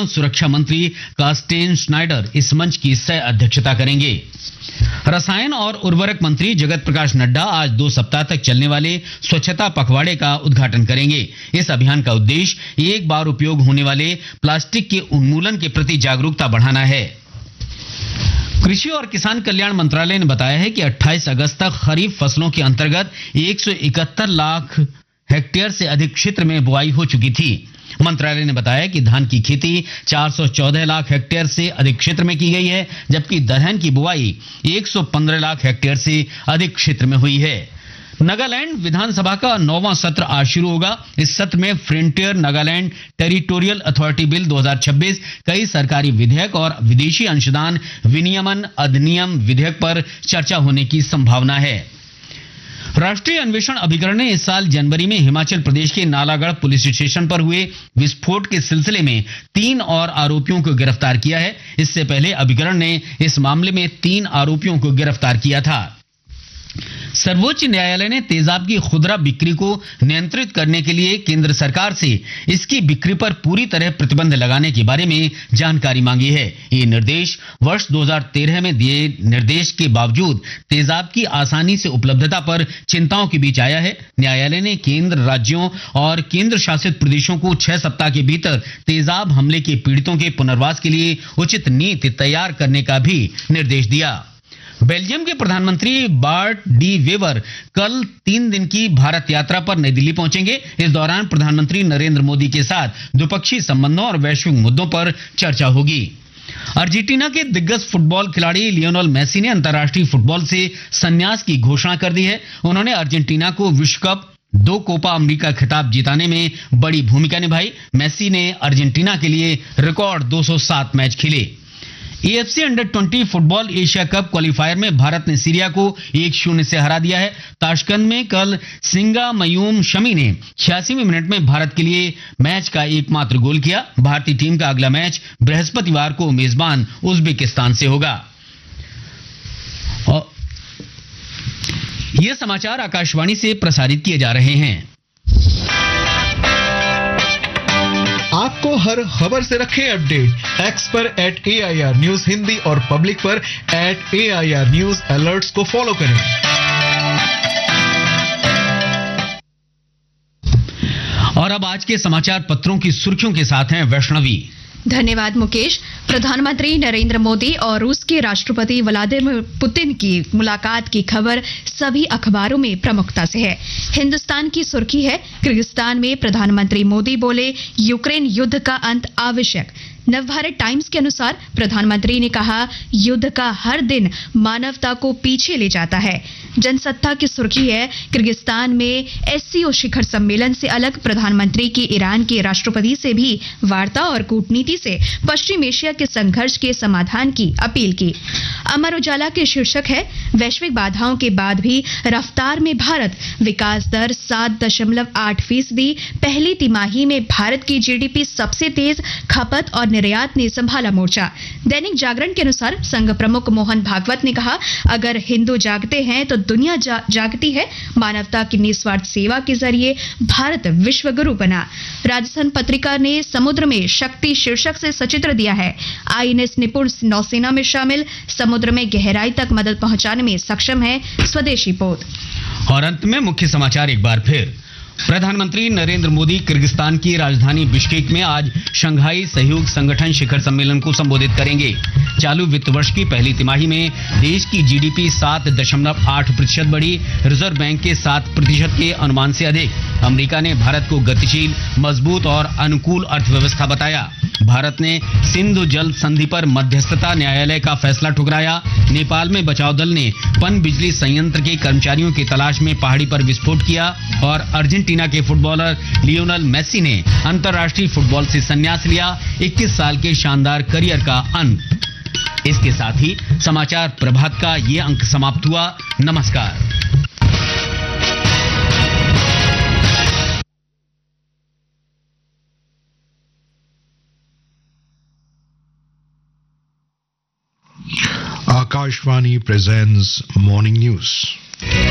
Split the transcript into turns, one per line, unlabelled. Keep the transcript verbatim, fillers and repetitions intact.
सुरक्षा मंत्री कार्स्टेन श्नाइडर इस मंच की सह अध्यक्षता करेंगे। रसायन और उर्वरक मंत्री जगत प्रकाश नड्डा आज दो सप्ताह तक चलने वाले स्वच्छता पखवाड़े का उद्घाटन करेंगे। इस अभियान का उद्देश्य एक बार उपयोग होने वाले प्लास्टिक के उन्मूलन के प्रति जागरूकता बढ़ाना है। कृषि और किसान कल्याण मंत्रालय ने बताया है कि अट्ठाईस अगस्त तक खरीफ फसलों के अंतर्गत एक सौ इकहत्तर लाख हेक्टेयर से अधिक क्षेत्र में बुआई हो चुकी थी। मंत्रालय ने बताया कि धान की खेती चार सौ चौदह लाख हेक्टेयर से अधिक क्षेत्र में की गई है, जबकि दलहन की बुआई एक सौ पंद्रह लाख हेक्टेयर से अधिक क्षेत्र में हुई है। नागालैंड विधानसभा का नौवां सत्र आज शुरू होगा। इस सत्र में frontier Nagaland territorial authority bill दो हज़ार छब्बीस, कई सरकारी विधेयक और विदेशी अंशदान विनियमन अधिनियम विधेयक पर चर्चा होने की संभावना है। राष्ट्रीय अन्वेषण अभिकरण ने इस साल जनवरी में हिमाचल प्रदेश के नालागढ़ पुलिस स्टेशन पर हुए विस्फोट के सिलसिले में तीन और आरोपियों को गिरफ्तार किया है। इससे पहले अभिकरण ने इस मामले में तीन आरोपियों को गिरफ्तार किया था। सर्वोच्च न्यायालय ने तेजाब की खुदरा बिक्री को नियंत्रित करने के लिए केंद्र सरकार से इसकी बिक्री पर पूरी तरह प्रतिबंध लगाने के बारे में जानकारी मांगी है। ये निर्देश वर्ष दो हज़ार तेरह में दिए निर्देश के बावजूद तेजाब की आसानी से उपलब्धता पर चिंताओं के बीच आया है। न्यायालय ने केंद्र, राज्यों और केंद्र शासित प्रदेशों को छह सप्ताह के भीतर तेजाब हमले के पीड़ितों के पुनर्वास के लिए उचित नीति तैयार करने का भी निर्देश दिया। बेल्जियम के प्रधानमंत्री बार्ट डी वेवर कल तीन दिन की भारत यात्रा पर नई दिल्ली पहुंचेंगे। इस दौरान प्रधानमंत्री नरेंद्र मोदी के साथ द्विपक्षीय संबंधों और वैश्विक मुद्दों पर चर्चा होगी। अर्जेंटीना के दिग्गज फुटबॉल खिलाड़ी लियोनेल मेसी ने अंतर्राष्ट्रीय फुटबॉल से संन्यास की घोषणा कर दी है। उन्होंने अर्जेंटीना को विश्व कप, दो कोपा अमेरिका खिताब जिताने में बड़ी भूमिका निभाई। मेसी ने अर्जेंटीना के लिए रिकॉर्ड दो सौ सात मैच खेले। एएफसी अंडर बीस फुटबॉल एशिया कप क्वालिफायर में भारत ने सीरिया को एक शून्य से हरा दिया है। ताशकंद में कल सिंगा मयूम शमी ने छियासीवें मिनट में भारत के लिए मैच का एकमात्र गोल किया। भारतीय टीम का अगला मैच बृहस्पतिवार को मेजबान उज्बेकिस्तान से होगा। और ये समाचार आकाशवाणी से प्रसारित किए जा रहे हैं।
आपको हर खबर से रखें अपडेट। एक्स पर eight A I R news Hindi और पब्लिक पर eight A I R news alerts को फॉलो करें।
और अब आज के समाचार पत्रों की सुर्खियों के साथ हैं वैष्णवी।
धन्यवाद मुकेश। प्रधानमंत्री नरेंद्र मोदी और रूस के राष्ट्रपति व्लादिमीर पुतिन की मुलाकात की खबर सभी अखबारों में प्रमुखता से है। हिंदुस्तान की सुर्खी है, किर्गिस्तान में प्रधानमंत्री मोदी बोले यूक्रेन युद्ध का अंत आवश्यक। नवभारत टाइम्स के अनुसार प्रधानमंत्री ने कहा युद्ध का हर दिन मानवता को पीछे ले जाता है। जनसत्ता की सुर्खी है, किर्गिस्तान में एससीओ शिखर सम्मेलन से अलग प्रधानमंत्री की ईरान के राष्ट्रपति से भी वार्ता और कूटनीति से पश्चिम एशिया के संघर्ष के समाधान की अपील की। अमर उजाला के शीर्षक है, वैश्विक बाधाओं के बाद भी रफ्तार में भारत, विकास दर सात दशमलव आठ फीसदी। पहली तिमाही में भारत की जीडीपी सबसे तेज, खपत और निर्यात ने संभाला मोर्चा। दैनिक जागरण के अनुसार संघ प्रमुख मोहन भागवत ने कहा, अगर हिंदू जागते हैं तो दुनिया जा, जागती है। मानवता की निस्वार्थ सेवा के जरिए भारत विश्व गुरु बना। राजस्थान पत्रिका ने समुद्र में शक्ति शीर्षक से सचित्र दिया है। आईएनएस निपुण नौसेना में शामिल, समुद्र में गहराई तक मदद पहुंचाने में सक्षम है स्वदेशी पोत।
और अंत में मुख्य समाचार एक बार फिर। प्रधानमंत्री नरेंद्र मोदी किर्गिस्तान की राजधानी बिश्केक में आज शंघाई सहयोग संगठन शिखर सम्मेलन को संबोधित करेंगे। चालू वित्त वर्ष की पहली तिमाही में देश की जीडीपी सात दशमलव आठ प्रतिशत बढ़ी, रिजर्व बैंक के सात प्रतिशत के अनुमान से अधिक। अमेरिका ने भारत को गतिशील, मजबूत और अनुकूल अर्थव्यवस्था बताया। भारत ने सिंधु जल संधि पर मध्यस्थता न्यायालय का फैसला ठुकराया। नेपाल में बचाव दल ने पन बिजली संयंत्र के कर्मचारियों की तलाश में पहाड़ी पर विस्फोट किया। और अर्जेंटीना के फुटबॉलर लियोनेल मेसी ने अंतर्राष्ट्रीय फुटबॉल से संन्यास लिया। इक्कीस साल के शानदार करियर का अंत। इसके साथ ही समाचार प्रभात का ये अंक समाप्त हुआ। नमस्कार।
Akashvani presents Morning News.